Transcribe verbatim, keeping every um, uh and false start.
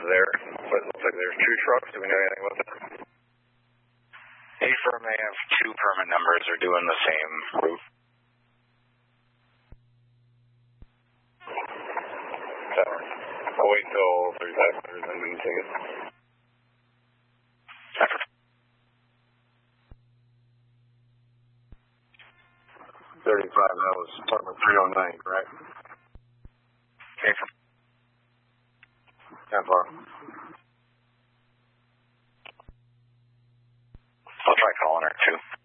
there, but it looks like there's two trucks. Do we know anything about that? A firm, they have two permit numbers. They're doing the same route. Okay. I'll wait till thirty-five hundred and then we can take it. thirty-five, that was apartment three oh nine, correct? Okay. How far? I'll try calling her, too.